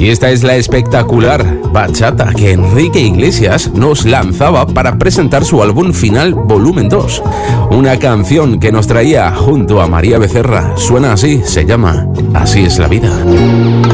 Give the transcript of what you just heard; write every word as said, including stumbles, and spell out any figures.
Y esta es la espectacular bachata que Enrique Iglesias nos lanzaba para presentar su álbum final volumen dos. Una canción que nos traía junto a María Becerra. Suena así, se llama Así es la vida.